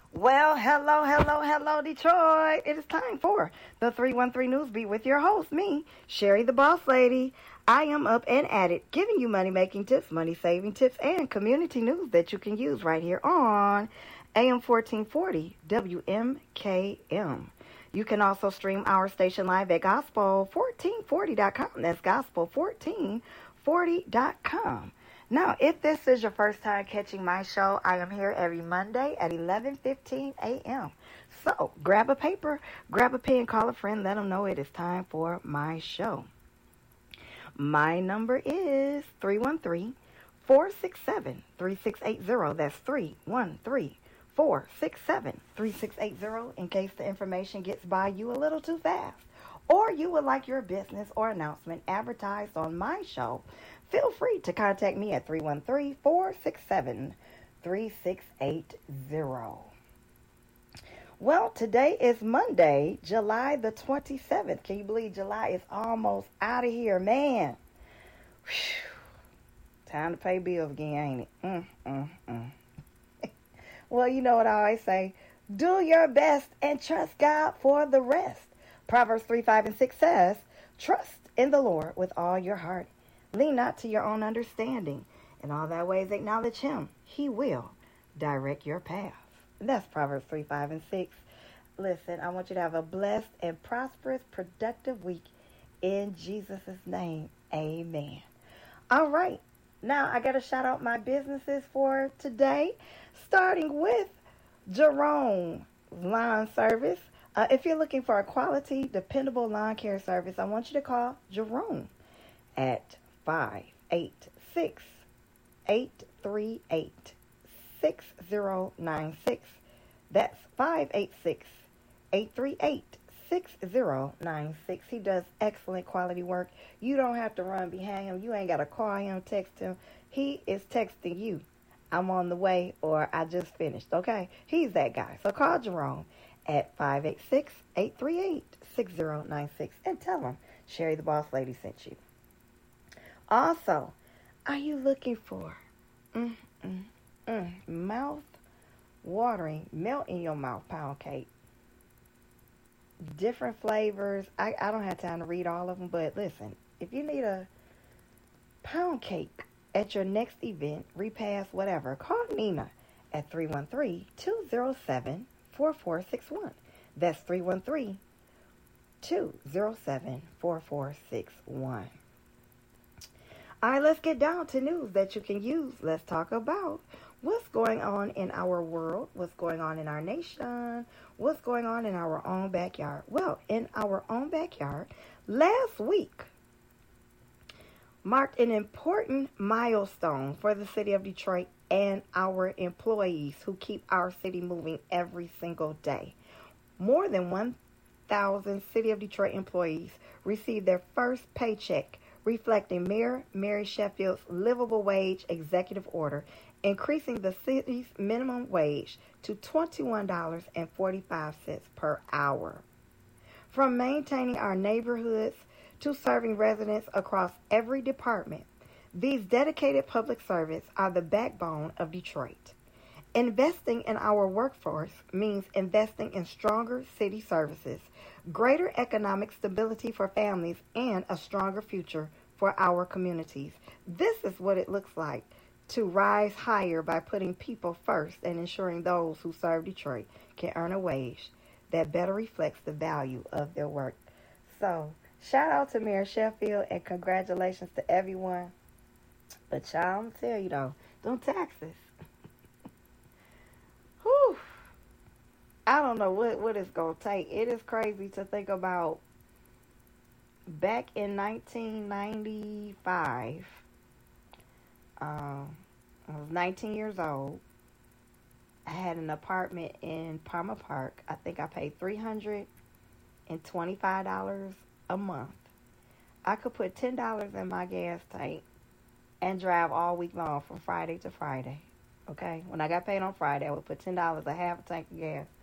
Well, hello, Detroit. It is time for the 313 News Beat with your host, me, Sherry the Boss Lady. I am up and at it, giving you money-making tips, money-saving tips, and community news that you can use right here on AM 1440 WMKM. You can also stream our station live at gospel1440.com. That's gospel1440.com. Now, if this is your first time catching my show, I am here every Monday at 11:15 a.m. So, grab a paper, grab a pen, call a friend, let them know it is time for my show. My number is 313-467-3680. That's 313-467-3680 in case the information gets by you a little too fast, or you would like your business or announcement advertised on my show. Feel free to contact me at 313-467-3680. Well, today is Monday, July the 27th. Can you believe July is almost out of here, man? Whew. Time to pay bills again, ain't it? Well, you know what I always say. Do your best and trust God for the rest. Proverbs 3:5-6 says, trust in the Lord with all your heart. Lean not to your own understanding. In all thy ways acknowledge him. He will direct your path. That's Proverbs 3:5-6. Listen, I want you to have a blessed and prosperous, productive week in Jesus' name. Amen. All right. Now, I got to shout out my businesses for today, starting with Jerome Lawn Service. If you're looking for a quality, dependable lawn care service, I want you to call Jerome at 586-838-6096. That's 586-838-6096. He does excellent quality work. You don't have to run behind him. You ain't got to call him, text him. He is texting you, I'm on the way, or I just finished, okay? He's that guy. So call Jerome at 586-838-6096 and tell him Sherry the Boss Lady sent you. Also, are you looking for mouth-watering, melt-in-your-mouth pound cake? Different flavors. I don't have time to read all of them, but listen, if you need a pound cake at your next event, repast, whatever, call Nina at 313-207-4461. That's 313-207-4461. All right, let's get down to news that you can use. Let's talk about what's going on in our world, what's going on in our nation, what's going on in our own backyard. Well, in our own backyard, last week marked an important milestone for the city of Detroit and our employees who keep our city moving every single day. More than 1,000 City of Detroit employees received their first paycheck, reflecting Mayor Mary Sheffield's livable wage executive order, increasing the city's minimum wage to $21.45 per hour. From maintaining our neighborhoods to serving residents across every department, these dedicated public servants are the backbone of Detroit. Investing in our workforce means investing in stronger city services, greater economic stability for families, and a stronger future for our communities. This is what it looks like to rise higher by putting people first and ensuring those who serve Detroit can earn a wage that better reflects the value of their work. So, shout out to Mayor Sheffield and congratulations to everyone. But y'all, I'm tell you though, them taxes. Whew. I don't know what it's going to take. It is crazy to think about back in 1995. I was 19 years old. I had an apartment in Palmer Park. I think I paid $325 a month. I could put $10 in my gas tank and drive all week long from Friday to Friday. Okay? When I got paid on Friday, I would put $10, a half a tank of gas,